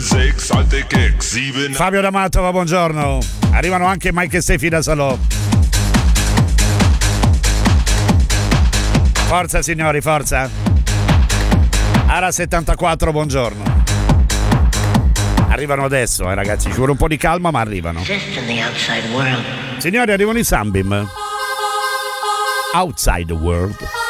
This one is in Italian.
6, alte Keks, 7. Fabio da Mantova, buongiorno. Arrivano anche Mike e Stefi da Salò. Forza signori, forza. Ara 74, buongiorno. Arrivano adesso, ragazzi, ci vuole un po' di calma, ma arrivano. Signori, arrivano i Sunbeam. Outside the World.